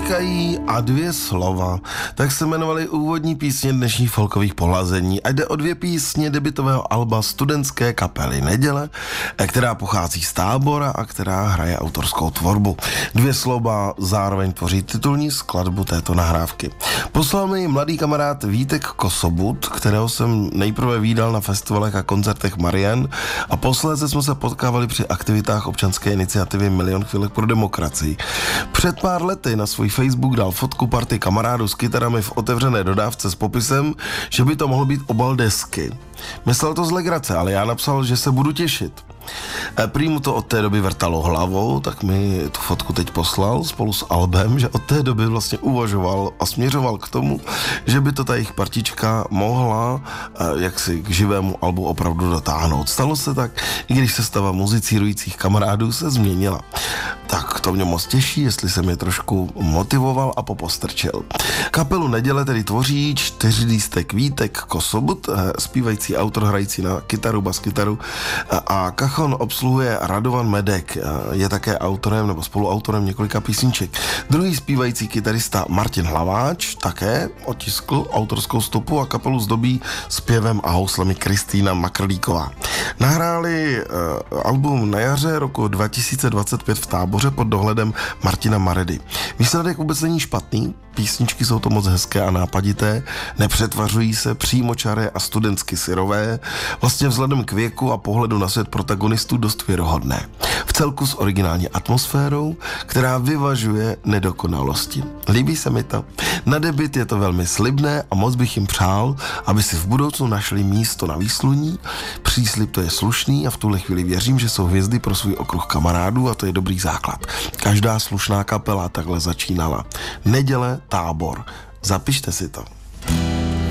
říkají a dvě slova. Tak se jmenovaly úvodní písně dnešních folkových pohlazení. A jde o dvě písně debutového alba studentské kapely Neděle, která pochází z Tábora a která hraje autorskou tvorbu. Dvě slova zároveň tvoří titulní skladbu této nahrávky. Poslal mi mladý kamarád Vítek Kosobut, kterého jsem nejprve vídal na festivalech a koncertech Marian a posléze jsme se potkávali při aktivitách občanské iniciativy Milion chvílek pro demokracii. Před pár lety na svůj Facebook dal fotku party kamarádů s kytarami v otevřené dodávce s popisem, že by to mohl být obal desky. Myslel to z legrace, ale já napsal, že se budu těšit. Prý mu to od té doby vrtalo hlavou, tak mi tu fotku teď poslal spolu s albem, že od té doby vlastně uvažoval a směřoval k tomu, že by to ta jejich partička mohla jaksi k živému albu opravdu dotáhnout. Stalo se tak, i když sestava muzicírujících kamarádů se změnila. Tak to mě moc těší, jestli jsem je trošku motivoval a popostrčil. Kapelu Neděle tedy tvoří čtyřlístek Vítek Kosobut, zpívající autor hrající na kytaru, baskytaru a kachon obsluhuje Radovan Medek, je také autorem nebo spoluautorem několika písniček. Druhý zpívající kytarista Martin Hlaváč také otiskl autorskou stopu a kapelu zdobí zpěvem a houslemi Kristýna Makrlíková. Nahráli album na jaře roku 2025 v Táboře pod dohledem Martina Maredy. Výsledek vůbec není špatný, písničky jsou to moc hezké a nápadité, nepřetvařují se, přímočaré a studentsky syrové, vlastně vzhledem k věku a pohledu na svět protagonistů dost věrohodné. V celku s originální atmosférou, která vyvažuje nedokonalosti. Líbí se mi to. Na debut je to velmi slibné a moc bych jim přál, aby si v budoucnu našli místo na výsluní. Příslib to je slušný a v tuhle chvíli věřím, že jsou hvězdy pro svůj okruh kamarádů a to je dobrý základ. Každá slušná kapela takhle začínala. Neděle, Tábor. Zapište si to.